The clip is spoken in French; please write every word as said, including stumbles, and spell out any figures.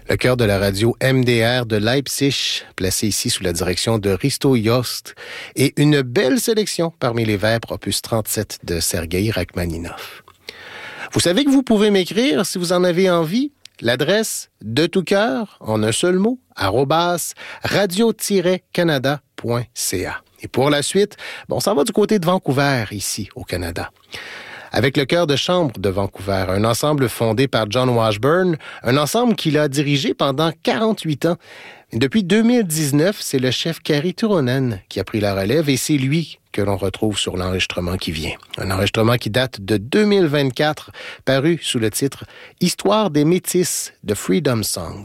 Le chœur de la radio M D R de Leipzig, placé ici sous la direction de Risto Yost, et une belle sélection parmi les Vêpres opus trente-sept de Sergueï Rachmaninov. Vous savez que vous pouvez m'écrire si vous en avez envie. L'adresse de tout cœur, en un seul mot, arrobas radio tiret canada point c a. Et pour la suite, bon, ça va du côté de Vancouver, ici, au Canada. Avec le chœur de chambre de Vancouver, un ensemble fondé par John Washburn, un ensemble qu'il a dirigé pendant quarante-huit ans. Et depuis deux mille dix-neuf, c'est le chef Kari Turunen qui a pris la relève et c'est lui que l'on retrouve sur l'enregistrement qui vient. Un enregistrement qui date de deux mille vingt-quatre, paru sous le titre « Histoire des Métis de Freedom Songs ».